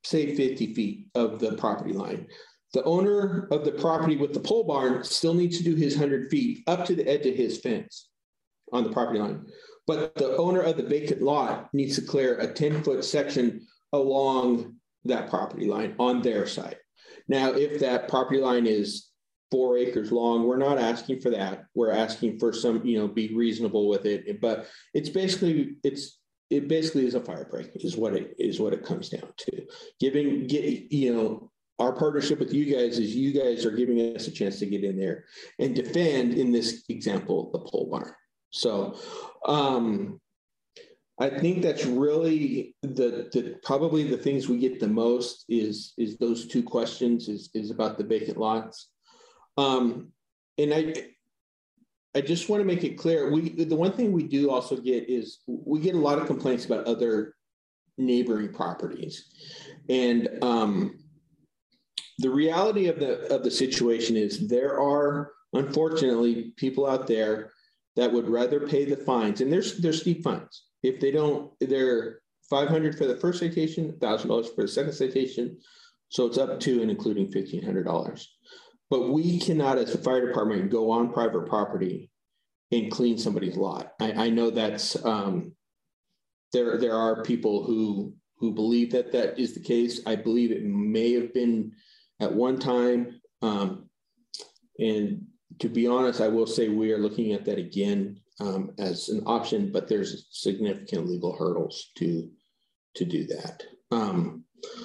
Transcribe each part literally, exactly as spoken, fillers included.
say fifty feet of the property line. The owner of the property with the pole barn still needs to do his one hundred feet up to the edge of his fence on the property line. But the owner of the vacant lot needs to clear a ten foot section along that property line on their side. Now, if that property line is four acres long, we're not asking for that. We're asking for some, you know, be reasonable with it. But it's basically, it's, it basically is a fire break is what it is, what it comes down to. Giving, get, you know, our partnership with you guys is you guys are giving us a chance to get in there and defend, in this example, the pole barn. So um, I think that's really the, the probably the things we get the most is, is those two questions is, is about the vacant lots. Um, and I, I just want to make it clear. We, the one thing we do also get is we get a lot of complaints about other neighboring properties. And um, the reality of the, of the situation is there are, unfortunately, people out there that would rather pay the fines, and there's, there's steep fines. If they don't, they're five hundred dollars for the first citation, one thousand dollars for the second citation. So it's up to and including fifteen hundred dollars. But we cannot, as a fire department, go on private property and clean somebody's lot. I, I know that's, um, there, there are people who, who believe that that is the case. I believe it may have been at one time. Um, and to be honest, I will say we are looking at that again um, as an option, but there's significant legal hurdles to, to do that. Um,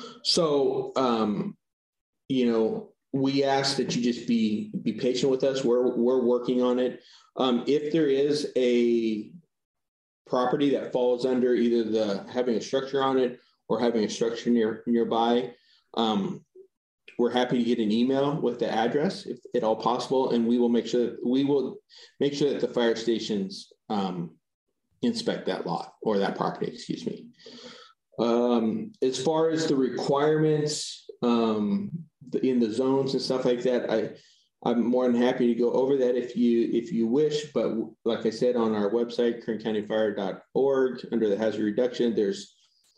so, um, you know, we ask that you just be, be patient with us. We're, we're working on it. Um, if there is a property that falls under either the having a structure on it or having a structure near nearby, um, we're happy to get an email with the address if at all possible, and we will make sure that we will make sure that the fire stations um, inspect that lot or that property. Excuse me. Um, as far as the requirements um, in the zones and stuff like that, I I'm more than happy to go over that if you if you wish. But like I said, on our website, kern county fire dot org, under the hazard reduction, there's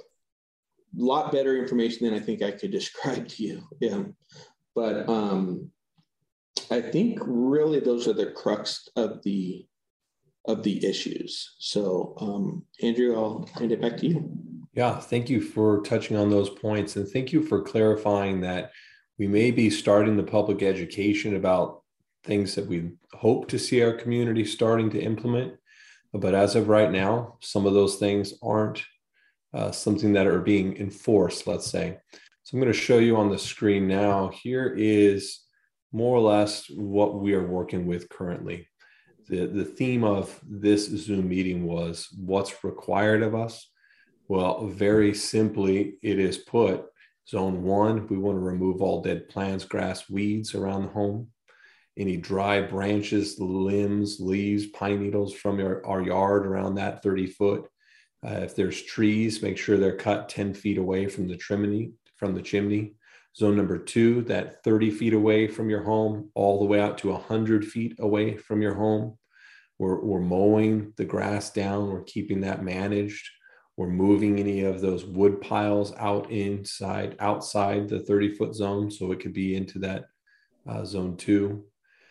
a lot better information than I think I could describe to you. Yeah. But um, I think really those are the crux of the of the issues. So um, Andrew, I'll hand it back to you. Yeah, thank you for touching on those points. And thank you for clarifying that we may be starting the public education about things that we hope to see our community starting to implement. But as of right now, some of those things aren't uh, something that are being enforced, let's say. So I'm going to show you on the screen now. Here is more or less what we are working with currently. The, the theme of this Zoom meeting was what's required of us. Well, very simply, it is put, zone one, we want to remove all dead plants, grass, weeds around the home. Any dry branches, limbs, leaves, pine needles from our, our yard around that thirty foot. Uh, if there's trees, make sure they're cut ten feet away from the chimney, from the chimney. Zone number two, that thirty feet away from your home, all the way out to one hundred feet away from your home. We're, we're mowing the grass down. We're keeping that managed. We're moving any of those wood piles out inside, outside the thirty foot zone. So it could be into that uh, zone two.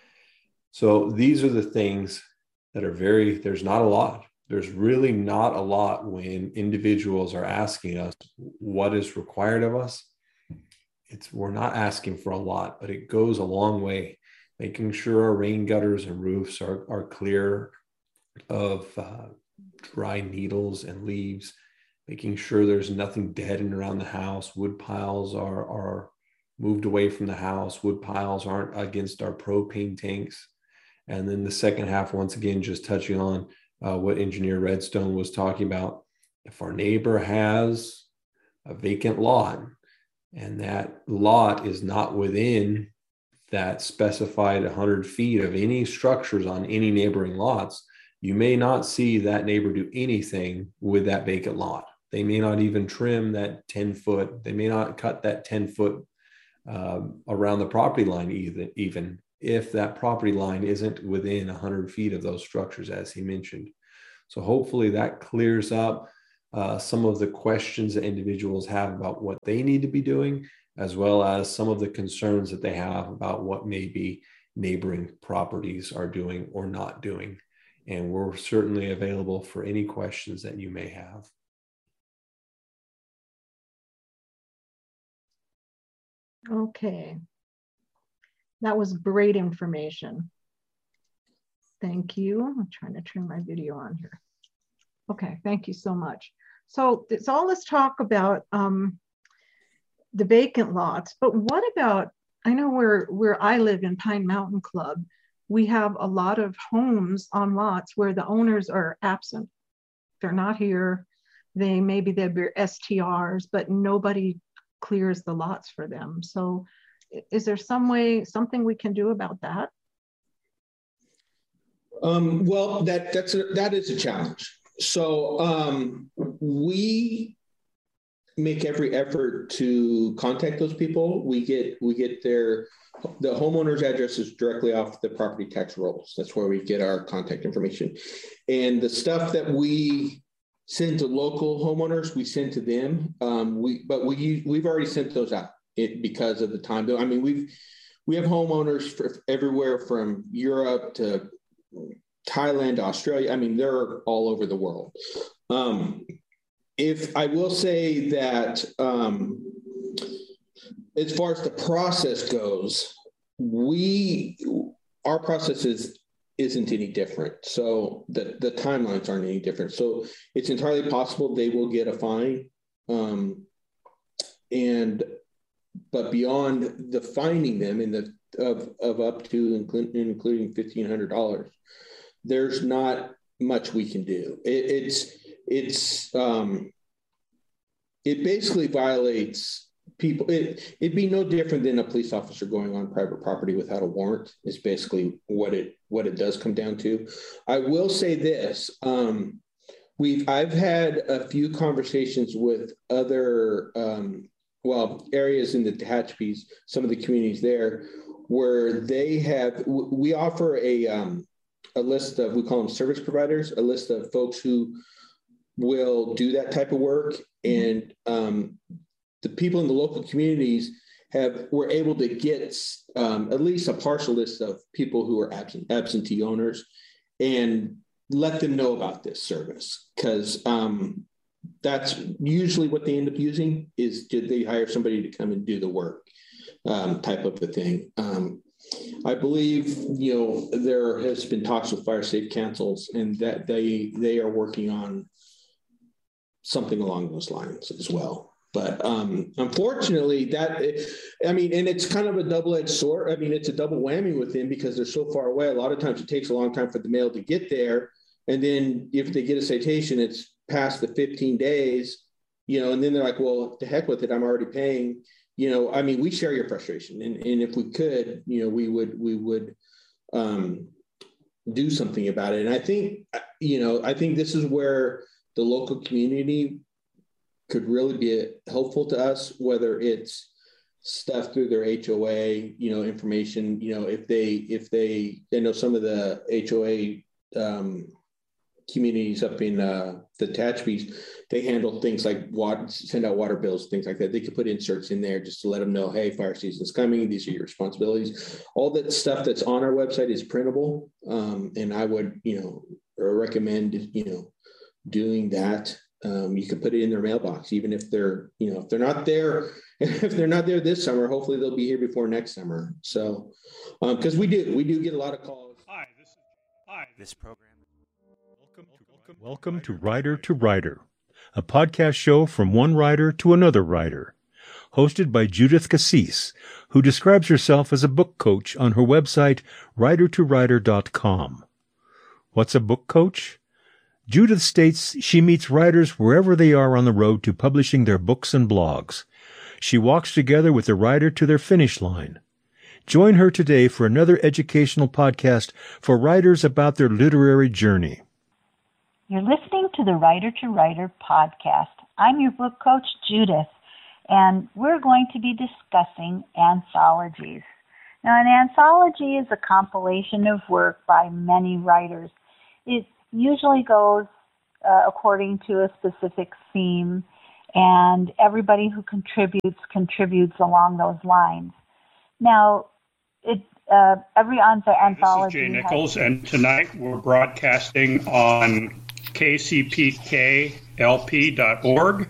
So these are the things that are very, there's not a lot. There's really not a lot when individuals are asking us what is required of us. It's, we're not asking for a lot, but it goes a long way. Making sure our rain gutters and roofs are, are clear of uh, dry needles and leaves, making sure there's nothing dead in around the house. Wood piles are, are moved away from the house. Wood piles aren't against our propane tanks. And then the second half, once again, just touching on uh, what Engineer Redstone was talking about. If our neighbor has a vacant lot and that lot is not within that specified one hundred feet of any structures on any neighboring lots, you may not see that neighbor do anything with that vacant lot. They may not even trim that ten foot. They may not cut that ten foot um, around the property line even, even if that property line isn't within one hundred feet of those structures, as he mentioned. So hopefully that clears up uh, some of the questions that individuals have about what they need to be doing, as well as some of the concerns that they have about what maybe neighboring properties are doing or not doing. And we're certainly available for any questions that you may have. Okay. That was great information. Thank you. I'm trying to turn my video on here. Okay, thank you so much. So it's all this talk about um, the vacant lots, but what about, I know where, where I live in Pine Mountain Club, we have a lot of homes on lots where the owners are absent. They're not here. They maybe they'd be S T Rs, but nobody clears the lots for them. So is there some way, something we can do about that? Um, well, that that's a, that is a challenge. So um, we make every effort to contact those people. We get we get their the homeowner's addresses directly off the property tax rolls. That's where we get our contact information, and the stuff that we send to local homeowners, we send to them. Um, we but we we've already sent those out it, because of the time. I mean, we've we have homeowners for everywhere from Europe to Thailand, Australia. I mean, they're all over the world. Um, if I will say that, um, as far as the process goes, we our process is isn't any different. So the the timelines aren't any different. So it's entirely possible they will get a fine, um, and but beyond the fining them in the of of up to including fifteen hundred dollars, there's not much we can do. It, it's it's um, it basically violates people. It it'd be no different than a police officer going on private property without a warrant. Is basically what it what it does come down to. I will say this: um, we've I've had a few conversations with other um, well areas in the Tehachapi's, some of the communities there, where they have we offer a um, a list of, we call them service providers, a list of folks who will do that type of work. And um, the people in the local communities have, were able to get um, at least a partial list of people who are absent, absentee owners and let them know about this service. Because um, that's usually what they end up using is, did they hire somebody to come and do the work um, type of a thing. Um, I believe, you know, there has been talks with Fire Safe Councils and that they they are working on something along those lines as well. But um, unfortunately, that, I mean, and it's kind of a double-edged sword. I mean, it's a double whammy with them because they're so far away. A lot of times it takes a long time for the mail to get there. And then if they get a citation, it's past the fifteen days, you know, and then they're like, well, to heck with it, I'm already paying. You know, I mean, we share your frustration, and, and if we could, you know, we would we would um, do something about it. And I think, you know, I think this is where the local community could really be helpful to us, whether it's stuff through their H O A, you know, information. You know, if they if they, I know some of the H O A um, communities up in uh, the Tehachapi's, they handle things like water, send out water bills, things like that. They could put inserts in there just to let them know, hey, fire season's coming. These are your responsibilities. All that stuff that's on our website is printable. Um, and I would, you know, recommend, you know, doing that. Um, you could put it in their mailbox, even if they're, you know, if they're not there, if they're not there this summer, hopefully they'll be here before next summer. So, um, because we do, we do get a lot of calls. Hi, this is, hi, this program. Welcome to, welcome, welcome to Writer to Writer, a podcast show from one writer to another writer, hosted by Judith Cassis, who describes herself as a book coach on her website, writer to writer dot com. What's a book coach? Judith states she meets writers wherever they are on the road to publishing their books and blogs. She walks together with the writer to their finish line. Join her today for another educational podcast for writers about their literary journey. You're listening to the Writer to Writer podcast. I'm your book coach, Judith, and we're going to be discussing anthologies. Now, an anthology is a compilation of work by many writers. It usually goes uh, according to a specific theme, and everybody who contributes contributes along those lines. Now, it uh, every anthology. This is Jay Nichols, has- and tonight we're broadcasting on K C P K L P dot org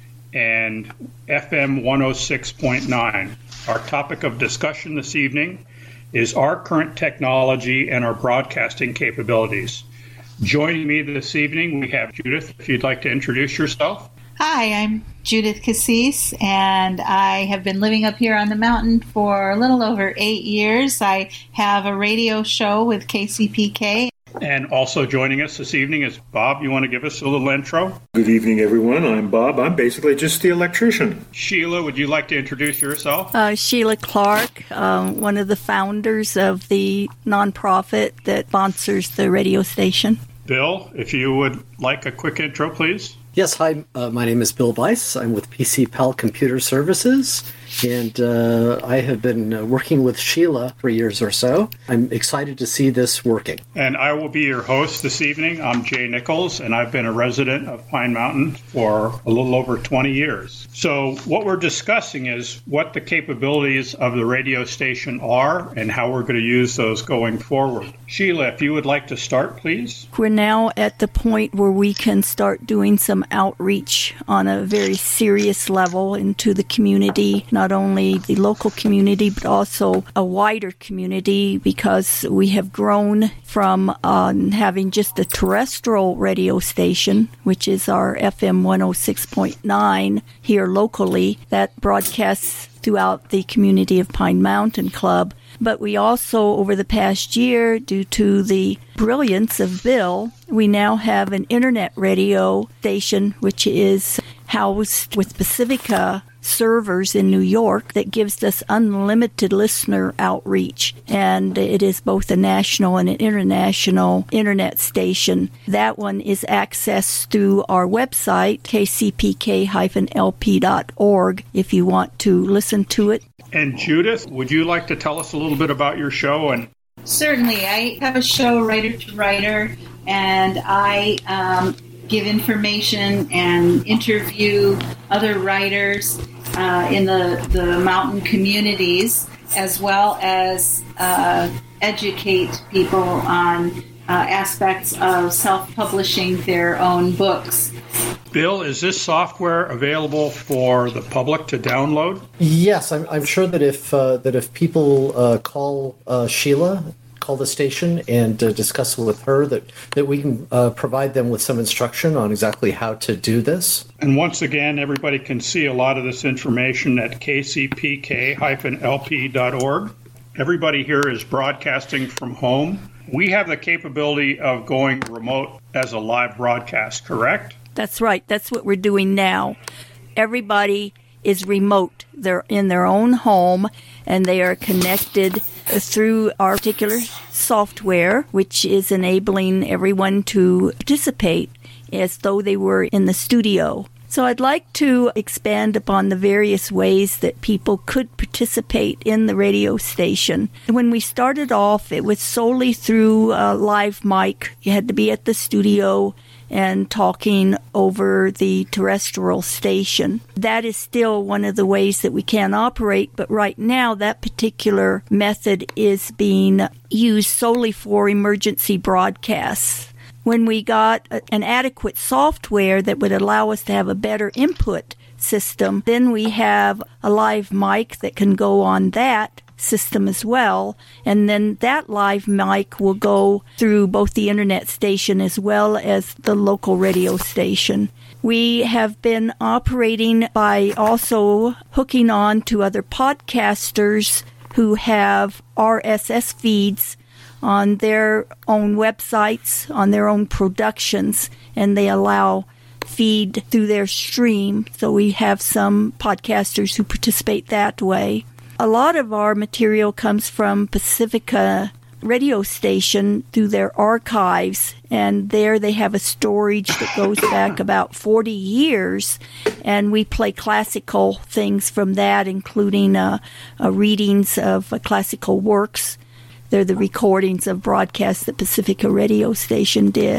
and F M one oh six point nine. Our topic of discussion this evening is our current technology and our broadcasting capabilities. Joining me this evening, we have Judith. If you'd like to introduce yourself. Hi, I'm Judith Cassis, and I have been living up here on the mountain for a little over eight years. I have a radio show with K C P K. And also joining us this evening is Bob. You want to give us a little intro? Good evening, everyone. I'm Bob. I'm basically just the electrician. Sheila, would you like to introduce yourself? Uh, Sheila Clark, um, one of the founders of the nonprofit that sponsors the radio station. Bill, if you would like a quick intro, please. Yes, hi, uh, my name is Bill Weiss. I'm with P C Pal Computer Services, and uh, I have been uh, working with Sheila for years or so. I'm excited to see this working. And I will be your host this evening. I'm Jay Nichols, and I've been a resident of Pine Mountain for a little over twenty years. So what we're discussing is what the capabilities of the radio station are and how we're going to use those going forward. Sheila, if you would like to start, please. We're now at the point where we can start doing some outreach on a very serious level into the community, not only the local community, but also a wider community, because we have grown from um, having just a terrestrial radio station, which is our F M one oh six point nine here locally, that broadcasts throughout the community of Pine Mountain Club. But we also, over the past year, due to the brilliance of Bill, we now have an internet radio station, which is housed with Pacifica servers in New York that gives us unlimited listener outreach. And it is both a national and an international internet station. That one is accessed through our website, K C P K L P dot org, if you want to listen to it. And Judith, would you like to tell us a little bit about your show? And Certainly. I have a show, Writer to Writer, and I um, give information and interview other writers uh, in the, the mountain communities, as well as uh, educate people on uh, aspects of self-publishing their own books. Bill, is this software available for the public to download? Yes, I'm, I'm sure that if uh, that if people uh, call uh, Sheila, call the station and uh, discuss with her, that, that we can uh, provide them with some instruction on exactly how to do this. And once again, everybody can see a lot of this information at K C P K L P dot org. Everybody here is broadcasting from home. We have the capability of going remote as a live broadcast, correct? That's right. That's what we're doing now. Everybody is remote. They're in their own home, and they are connected through our particular software, which is enabling everyone to participate as though they were in the studio. So I'd like to expand upon the various ways that people could participate in the radio station. When we started off, it was solely through a live mic. You had to be at the studio and talking over the terrestrial station. That is still one of the ways that we can operate, but right now that particular method is being used solely for emergency broadcasts. When we got an adequate software that would allow us to have a better input system, then we have a live mic that can go on that system as well, and then that live mic will go through both the internet station as well as the local radio station. We have been operating by also hooking on to other podcasters who have R S S feeds on their own websites, on their own productions, and they allow feed through their stream. So we have some podcasters who participate that way. A lot of our material comes from Pacifica radio station through their archives, and there they have a storage that goes back about forty years, and we play classical things from that, including uh, uh, readings of uh, classical works. They're the recordings of broadcasts that Pacifica radio station did.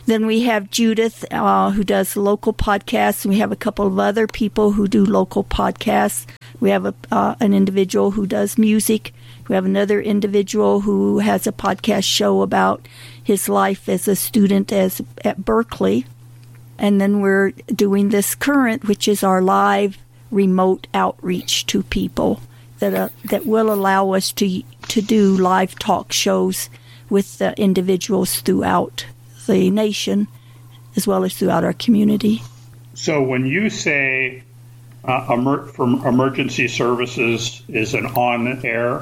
Then we have Judith, uh, who does local podcasts. We have a couple of other people who do local podcasts. We have a, uh, an individual who does music. We have another individual who has a podcast show about his life as a student as at Berkeley. And then we're doing this current, which is our live remote outreach to people that uh, that will allow us to to do live talk shows with uh, individuals throughout the nation, as well as throughout our community. So when you say uh, emer- from emergency services is an on-air,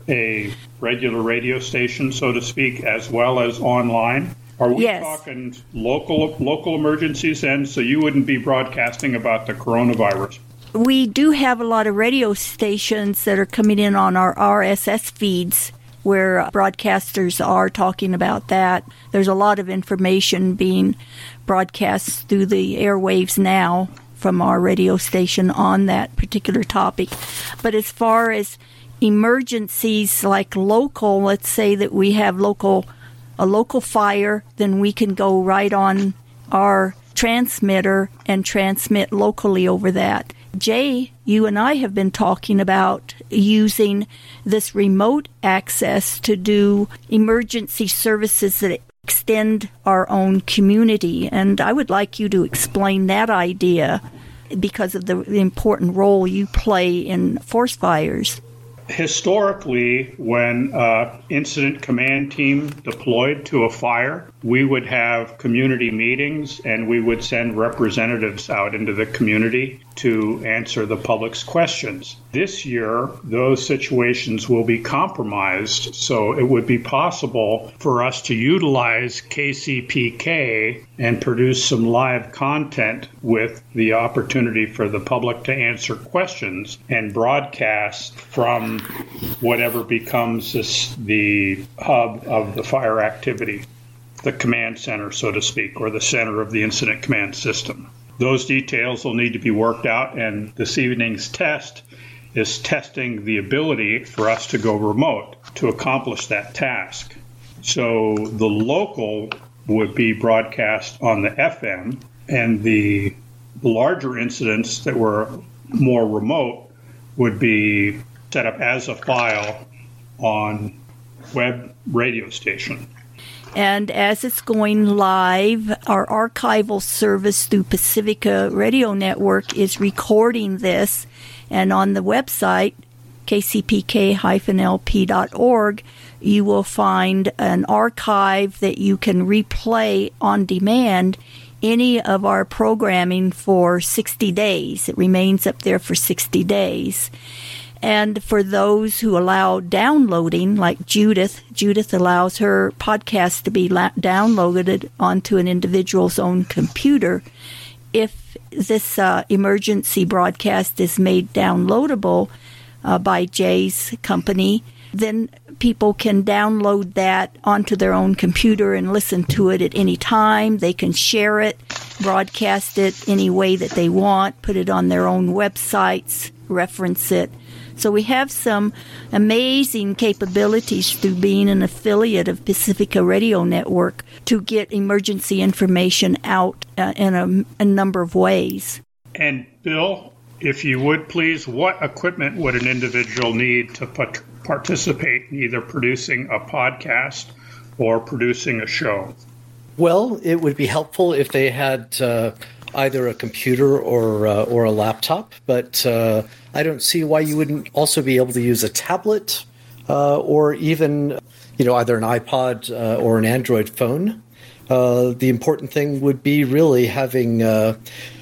a regular radio station, so to speak, as well as online, are we yes. talking local local emergencies then? So you wouldn't be broadcasting about the coronavirus? We do have a lot of radio stations that are coming in on our R S S feeds, where broadcasters are talking about that. There's a lot of information being broadcast through the airwaves now from our radio station on that particular topic. But as far as emergencies like local, let's say that we have local a local fire, then we can go right on our transmitter and transmit locally over that. Jay, you and I have been talking about using this remote access to do emergency services that extend our own community. And I would like you to explain that idea because of the, the important role you play in forest fires. Historically, when an incident command team deployed to a fire, we would have community meetings and we would send representatives out into the community to answer the public's questions. This year, those situations will be compromised, so it would be possible for us to utilize K C P K and produce some live content with the opportunity for the public to answer questions and broadcast from whatever becomes this, the hub of the fire activity, the command center, so to speak, or the center of the incident command system. Those details will need to be worked out, and this evening's test is testing the ability for us to go remote to accomplish that task. So the local would be broadcast on the F M, and the larger incidents that were more remote would be set up as a file on web radio station. And as it's going live, our archival service through Pacifica Radio Network is recording this. And on the website, K C P K dash L P dot org, you will find an archive that you can replay on demand any of our programming for sixty days. It remains up there for sixty days. And for those who allow downloading, like Judith, Judith allows her podcast to be la- downloaded onto an individual's own computer. If this uh, emergency broadcast is made downloadable uh, by Jay's company, then people can download that onto their own computer and listen to it at any time. They can share it, broadcast it any way that they want, put it on their own websites, reference it. So we have some amazing capabilities through being an affiliate of Pacifica Radio Network to get emergency information out uh, in a, a number of ways. And Bill, if you would please, what equipment would an individual need to put, participate in either producing a podcast or producing a show? Well, it would be helpful if they had uh, either a computer or uh, or a laptop, but uh, I don't see why you wouldn't also be able to use a tablet uh, or even, you know, either an iPod uh, or an Android phone. Uh, the important thing would be really having uh,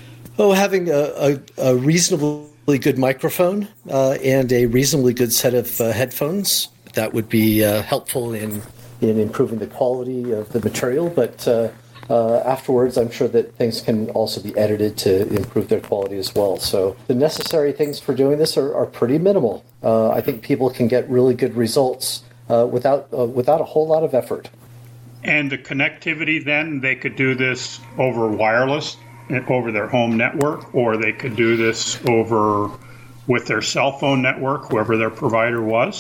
oh having a, a, a reasonably good microphone uh, and a reasonably good set of uh, headphones. That would be uh, helpful in in improving the quality of the material, but uh, uh, afterwards I'm sure that things can also be edited to improve their quality as well. So the necessary things for doing this are, are pretty minimal. Uh, I think people can get really good results uh, without uh, without a whole lot of effort. And the connectivity then, they could do this over wireless, over their home network, or they could do this over with their cell phone network, whoever their provider was?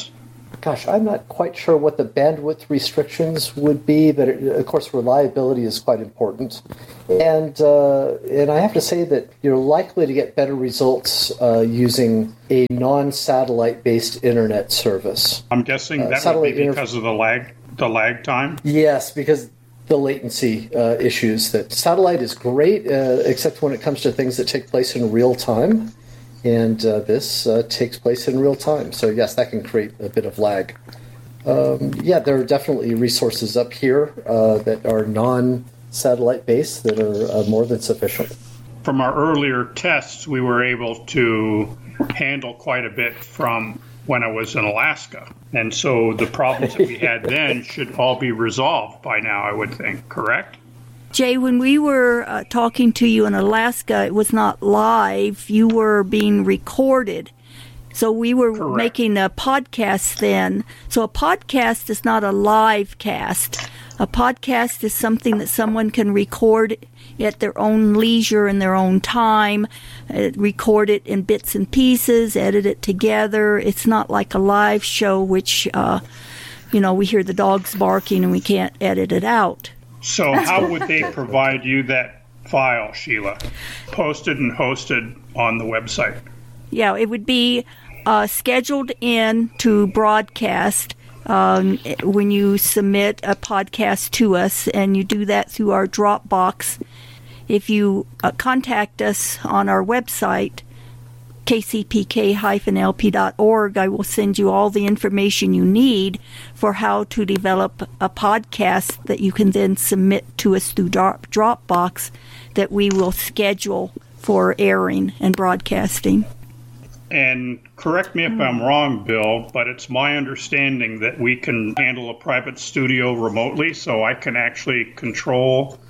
Gosh, I'm not quite sure what the bandwidth restrictions would be, but it, of course reliability is quite important. And uh, and I have to say that you're likely to get better results uh, using a non-satellite based internet service. I'm guessing Uh, that would be satellite because of the lag, the lag time. Yes, because the latency uh, issues. That satellite is great, uh, except when it comes to things that take place in real time. And uh, this uh, takes place in real time. So yes, that can create a bit of lag. Um, yeah, there are definitely resources up here uh, that are non-satellite based that are uh, more than sufficient. From our earlier tests, we were able to handle quite a bit from when I was in Alaska. And so the problems that we had then should all be resolved by now, I would think, correct? Jay, when we were uh, talking to you in Alaska, it was not live. You were being recorded. So we were Correct. making a podcast then. So a podcast is not a live cast. A podcast is something that someone can record at their own leisure and their own time, uh, record it in bits and pieces, edit it together. It's not like a live show, which, uh, you know, we hear the dogs barking and we can't edit it out. So how would they provide you that file, Sheila? Posted and hosted on the website? Yeah, it would be uh, scheduled in to broadcast um, when you submit a podcast to us, and you do that through our Dropbox. If you uh, contact us on our website, k c p k dash l p dot org, I will send you all the information you need for how to develop a podcast that you can then submit to us through Dropbox that we will schedule for airing and broadcasting. And correct me if I'm wrong, Bill, but it's my understanding that we can handle a private studio remotely, so I can actually control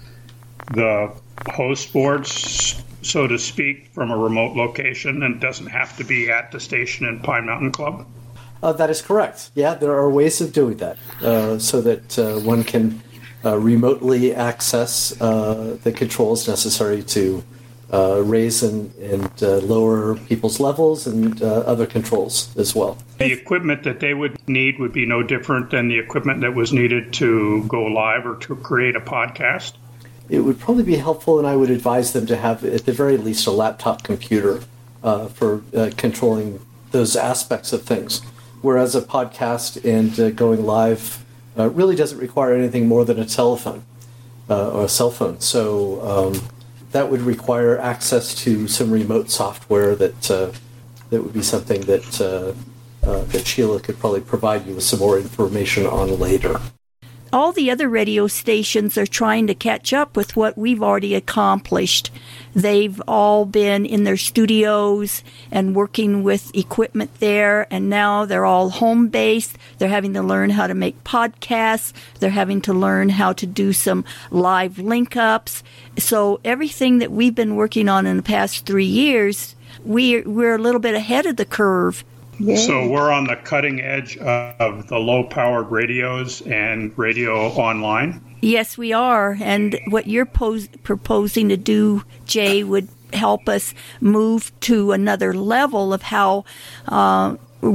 the host boards, so to speak, from a remote location, and doesn't have to be at the station in Pine Mountain Club? Uh, that is correct. Yeah, there are ways of doing that uh, so that uh, one can uh, remotely access uh, the controls necessary to uh, raise and, and uh, lower people's levels and uh, other controls as well. The equipment that they would need would be no different than the equipment that was needed to go live or to create a podcast? It would probably be helpful, and I would advise them to have, at the very least, a laptop computer uh, for uh, controlling those aspects of things. Whereas a podcast and uh, going live uh, really doesn't require anything more than a telephone uh, or a cell phone. So um, that would require access to some remote software that uh, that would be something that uh, uh, that Sheila could probably provide you with some more information on later. All the other radio stations are trying to catch up with what we've already accomplished. They've all been in their studios and working with equipment there, and now they're all home-based. They're having to learn how to make podcasts. They're having to learn how to do some live link-ups. So everything that we've been working on in the past three years, we're, we're a little bit ahead of the curve. Yay. So we're on the cutting edge of the low-powered radios and radio online? Yes, we are. And what you're pos- proposing to do, Jay, would help us move to another level of how uh,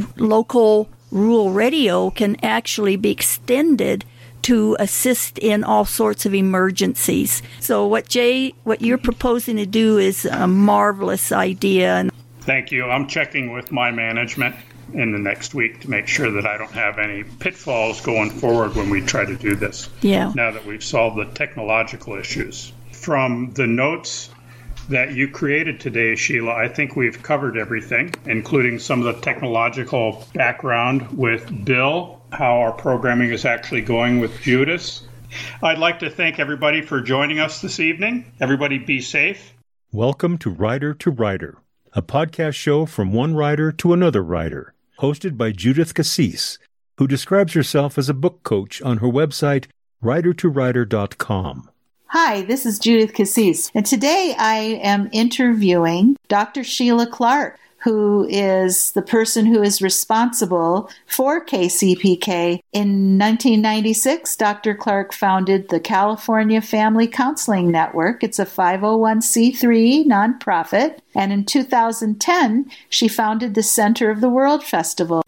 local rural radio can actually be extended to assist in all sorts of emergencies. So what Jay, what you're proposing to do is a marvelous idea. Thank you. I'm checking with my management in the next week to make sure that I don't have any pitfalls going forward when we try to do this. Yeah. Now that we've solved the technological issues. From the notes that you created today, Sheila, I think we've covered everything, including some of the technological background with Bill, how our programming is actually going with Judith. I'd like to thank everybody for joining us this evening. Everybody be safe. Welcome to Writer to Writer, a podcast show from one writer to another writer, hosted by Judith Cassis, who describes herself as a book coach on her website, writer to writer dot com. Hi, this is Judith Cassis, and today I am interviewing Doctor Sheila Clark, who is the person who is responsible for K C P K. In nineteen ninety-six, Doctor Clark founded the California Family Counseling Network. It's a five oh one c three nonprofit. And in two thousand ten, she founded the Center of the World Festival.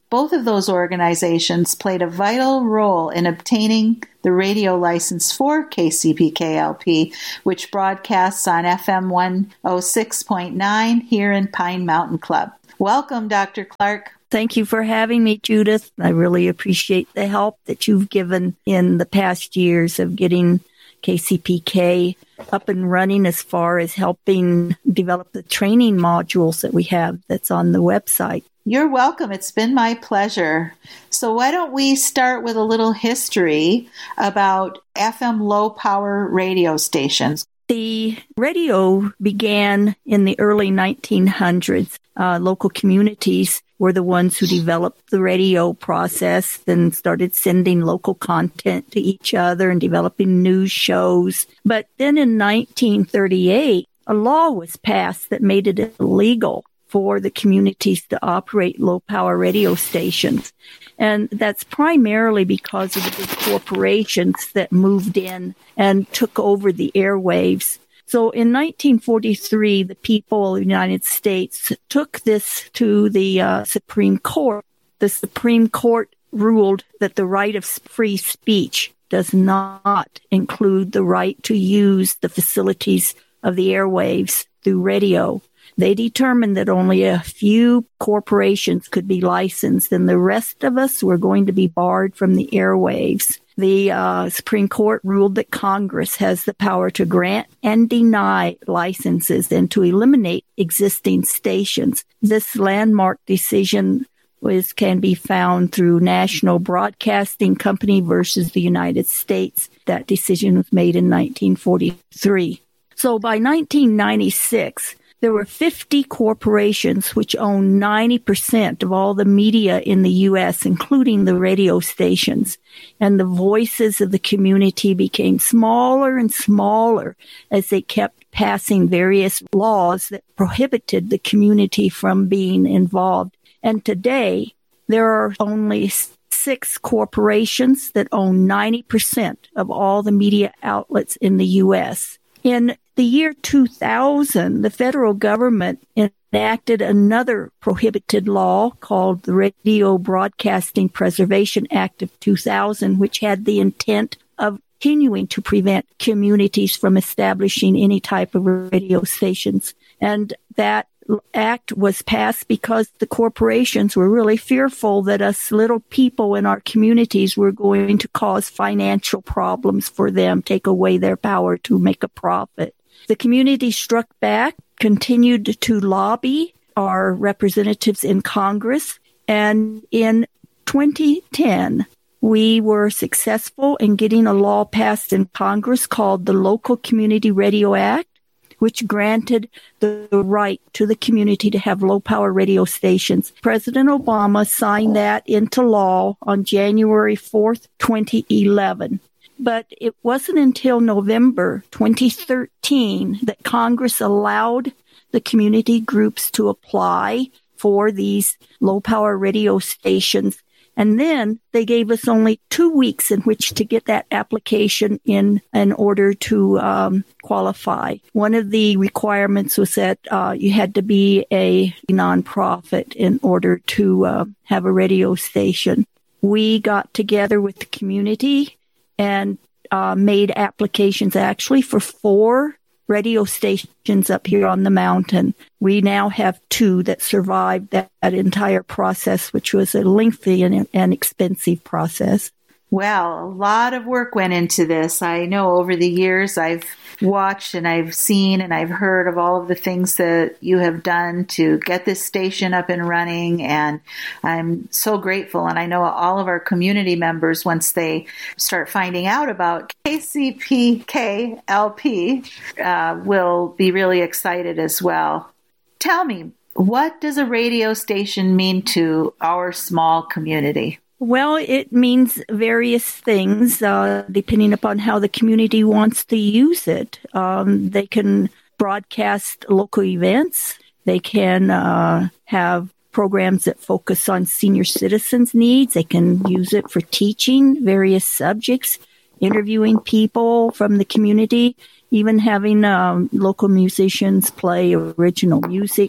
Both of those organizations played a vital role in obtaining the radio license for K C P K L P, which broadcasts on F M one oh six point nine here in Pine Mountain Club. Welcome, Doctor Clark. Thank you for having me, Judith. I really appreciate the help that you've given in the past years of getting K C P K up and running, as far as helping develop the training modules that we have that's on the website. You're welcome. It's been my pleasure. So why don't we start with a little history about F M low power radio stations? The radio began in the early nineteen hundreds. Uh, local communities were the ones who developed the radio process and started sending local content to each other and developing news shows. But then in nineteen thirty-eight, a law was passed that made it illegal for the communities to operate low-power radio stations. And that's primarily because of the big corporations that moved in and took over the airwaves. So in nineteen forty-three, the people of the United States took this to the uh, Supreme Court. The Supreme Court ruled that the right of free speech does not include the right to use the facilities of the airwaves through radio. They determined that only a few corporations could be licensed, and the rest of us were going to be barred from the airwaves. The uh, Supreme Court ruled that Congress has the power to grant and deny licenses and to eliminate existing stations. This landmark decision was can be found through National Broadcasting Company versus the United States. That decision was made in nineteen forty-three. So by nineteen ninety-six, there were fifty corporations which owned ninety percent of all the media in the U S, including the radio stations. And the voices of the community became smaller and smaller as they kept passing various laws that prohibited the community from being involved. And today, there are only six corporations that own ninety percent of all the media outlets in the U S. In the year two thousand, the federal government enacted another prohibited law called the Radio Broadcasting Preservation Act of two thousand, which had the intent of continuing to prevent communities from establishing any type of radio stations. And that act was passed because the corporations were really fearful that us little people in our communities were going to cause financial problems for them, take away their power to make a profit. The community struck back, continued to lobby our representatives in Congress, and in twenty ten, we were successful in getting a law passed in Congress called the Local Community Radio Act, which granted the right to the community to have low-power radio stations. President Obama signed that into law on January fourth, twenty eleven. But it wasn't until November twenty thirteen that Congress allowed the community groups to apply for these low-power radio stations. And then they gave us only two weeks in which to get that application in in order to um, qualify. One of the requirements was that uh, you had to be a nonprofit in order to uh, have a radio station. We got together with the community and uh, made applications actually for four radio stations up here on the mountain. We now have two that survived that, that entire process, which was a lengthy and, and expensive process. Well, a lot of work went into this. I know over the years I've watched and I've seen and I've heard of all of the things that you have done to get this station up and running, and I'm so grateful. And I know all of our community members, once they start finding out about K C P K L P, uh, will be really excited as well. Tell me, what does a radio station mean to our small community? Well, it means various things, uh, depending upon how the community wants to use it. Um, they can broadcast local events. They can uh, have programs that focus on senior citizens' needs. They can use it for teaching various subjects, interviewing people from the community, even having um, local musicians play original music.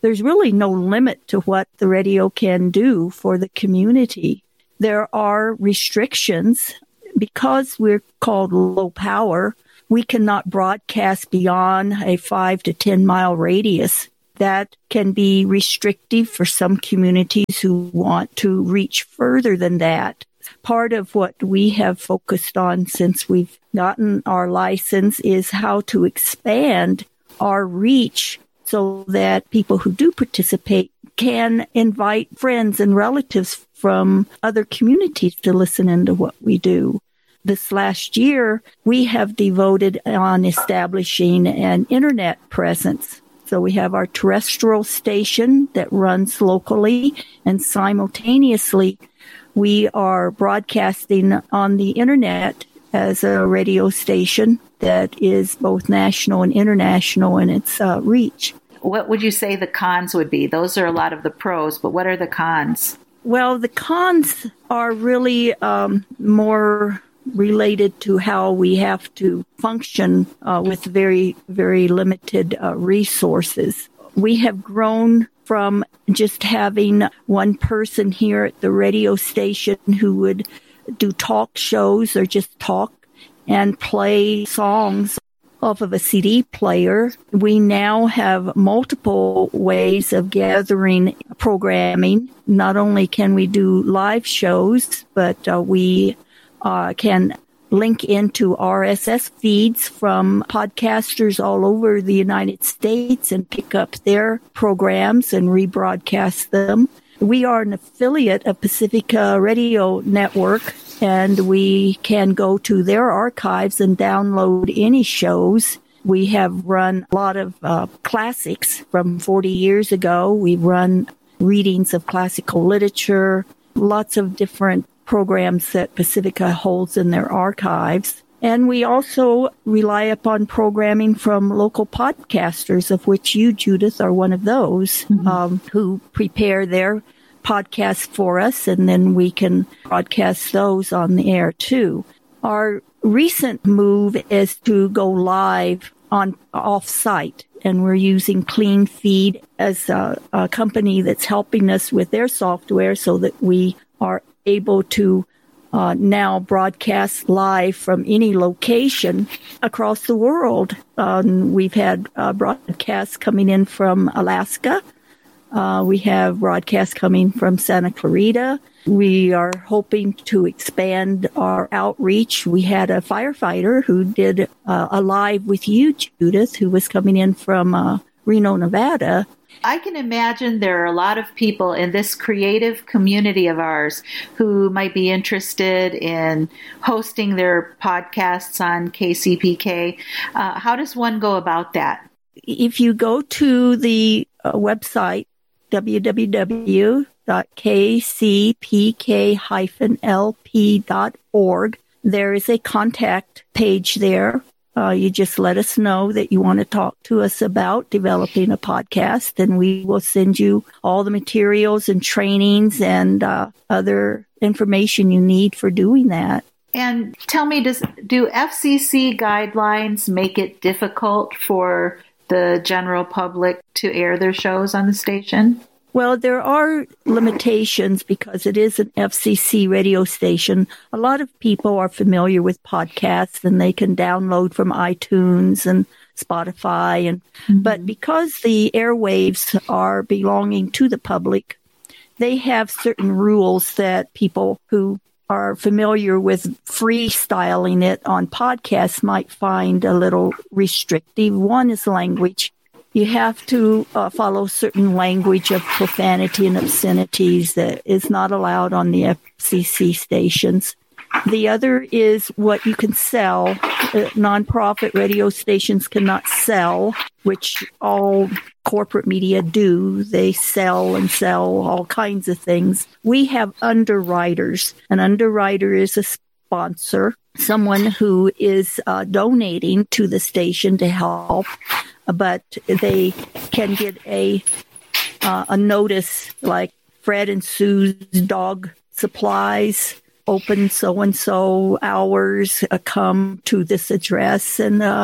there's really no limit to what the radio can do for the community. There are restrictions. Because we're called low power, we cannot broadcast beyond a five to ten mile radius. That can be restrictive for some communities who want to reach further than that. Part of what we have focused on since we've gotten our license is how to expand our reach so that people who do participate can invite friends and relatives from other communities to listen into what we do. This last year, we have devoted on establishing an internet presence. So we have our terrestrial station that runs locally, and simultaneously, we are broadcasting on the internet as a radio station that is both national and international in its uh, reach. What would you say the cons would be? Those are a lot of the pros, but what are the cons? Well, the cons are really um, more related to how we have to function uh, with very, very limited uh, resources. We have grown from just having one person here at the radio station who would do talk shows or just talk and play songs off of a C D player. We now have multiple ways of gathering programming. Not only can we do live shows, but uh, we uh, can link into R S S feeds from podcasters all over the United States and pick up their programs and rebroadcast them. We are an affiliate of Pacifica Radio Network, and we can go to their archives and download any shows. We have run a lot of uh, classics from forty years ago. We've run readings of classical literature, lots of different programs that Pacifica holds in their archives. And we also rely upon programming from local podcasters, of which you, Judith, are one of those, mm-hmm. um, who prepare their podcasts for us, and then we can broadcast those on the air too. Our recent move is to go live on off-site, and we're using Clean Feed as a, a company that's helping us with their software so that we are able to uh, now broadcast live from any location across the world. Um, we've had uh, broadcasts coming in from Alaska. Uh, we have broadcasts coming from Santa Clarita. We are hoping to expand our outreach. We had a firefighter who did uh, a live with you, Judith, who was coming in from uh, Reno, Nevada. I can imagine there are a lot of people in this creative community of ours who might be interested in hosting their podcasts on K C P K. Uh, how does one go about that? If you go to the uh, website, w w w dot k c p k dash l p dot org, there is a contact page there. Uh, you just let us know that you want to talk to us about developing a podcast, and we will send you all the materials and trainings and uh, other information you need for doing that. And tell me, does do F C C guidelines make it difficult for the general public to air their shows on the station? Well, there are limitations because it is an F C C radio station. A lot of people are familiar with podcasts, and they can download from iTunes and Spotify. And mm-hmm. But because the airwaves are belonging to the public, they have certain rules that people who are familiar with freestyling it on podcasts might find a little restrictive. One is language. You have to uh, follow certain language of profanity and obscenities that is not allowed on the F C C stations. The other is what you can sell. Uh, nonprofit radio stations cannot sell, which all corporate media do. They sell and sell all kinds of things. We have underwriters. An underwriter is a sponsor, someone who is uh, donating to the station to help, but they can get a uh, a notice like Fred and Sue's dog supplies, open so-and-so hours, uh, come to this address, and uh,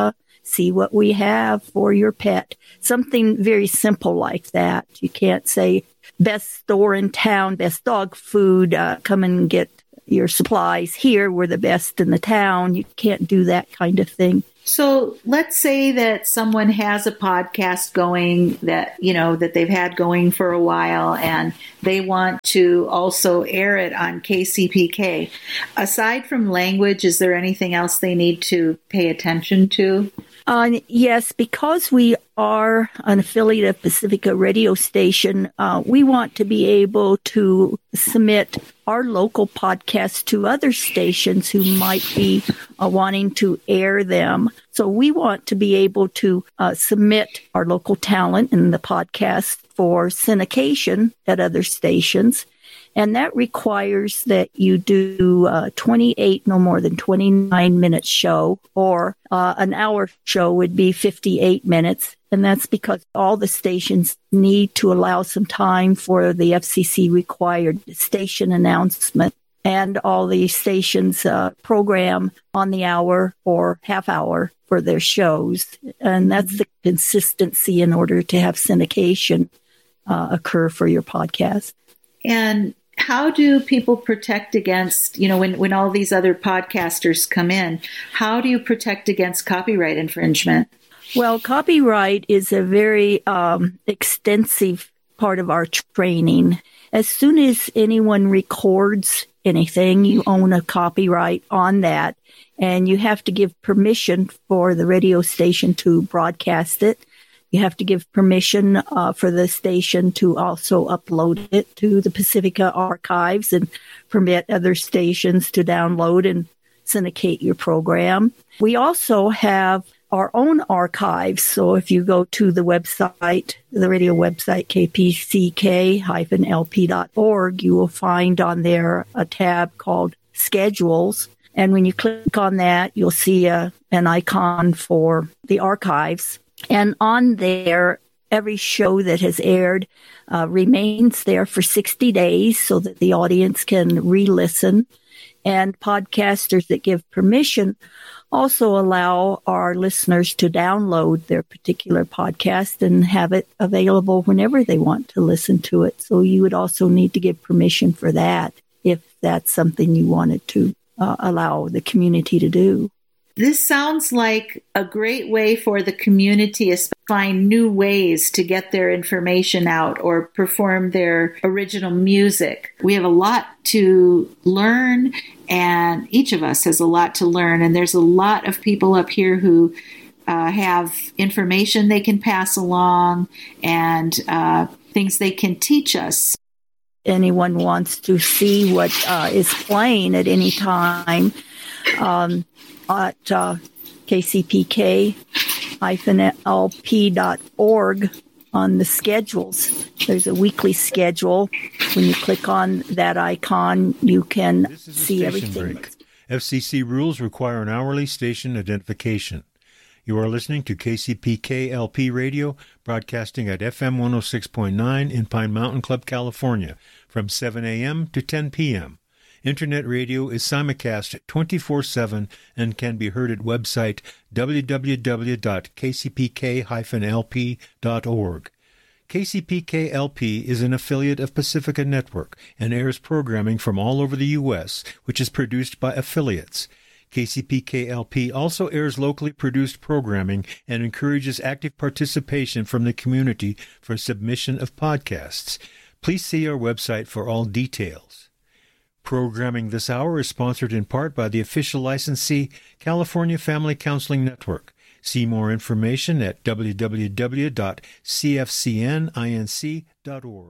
see what we have for your pet. Something very simple like that. You can't say best store in town, best dog food, uh, come and get your supplies here. We're the best in the town. You can't do that kind of thing. So let's say that someone has a podcast going that, you know, that they've had going for a while and they want to also air it on K C P K. Aside from language, is there anything else they need to pay attention to? Uh, yes, because we are an affiliate of Pacifica radio station, uh, we want to be able to submit our local podcasts to other stations who might be uh, wanting to air them. So we want to be able to uh, submit our local talent in the podcast for syndication at other stations. And that requires that you do uh, twenty-eight, no more than twenty-nine minute show, or uh, an hour show would be fifty-eight minutes. And that's because all the stations need to allow some time for the F C C required station announcement. And all the stations uh, program on the hour or half hour for their shows. And that's the consistency in order to have syndication uh, occur for your podcast. And how do people protect against, you know, when, when all these other podcasters come in, how do you protect against copyright infringement? Well, copyright is a very um, extensive part of our training. As soon as anyone records anything, you own a copyright on that, and you have to give permission for the radio station to broadcast it. You have to give permission uh, for the station to also upload it to the Pacifica archives and permit other stations to download and syndicate your program. We also have our own archives. So if you go to the website, the radio website, k p c k dash l p dot org, you will find on there a tab called Schedules. And when you click on that, you'll see a, an icon for the archives. And on there, every show that has aired uh, remains there for sixty days so that the audience can re-listen. And podcasters that give permission also allow our listeners to download their particular podcast and have it available whenever they want to listen to it. So you would also need to give permission for that if that's something you wanted to uh, allow the community to do. This sounds like a great way for the community to find new ways to get their information out or perform their original music. We have a lot to learn, and each of us has a lot to learn. And there's a lot of people up here who uh, have information they can pass along and uh, things they can teach us. Anyone wants to see what uh, is playing at any time, um, at uh, k c p k dash l p dot org on the schedules. There's a weekly schedule. When you click on that icon, you can see everything. Break. F C C rules require an hourly station identification. You are listening to K C P K L P Radio, broadcasting at F M one oh six point nine in Pine Mountain Club, California, from seven a.m. to ten p.m. Internet radio is simulcast twenty-four seven and can be heard at website w w w dot k c p k dash l p dot org. K C P K L P is an affiliate of Pacifica Network and airs programming from all over the U S, which is produced by affiliates. K C P K L P also airs locally produced programming and encourages active participation from the community for submission of podcasts. Please see our website for all details. Programming this hour is sponsored in part by the official licensee, California Family Counseling Network. See more information at w w w dot c f c n inc dot org.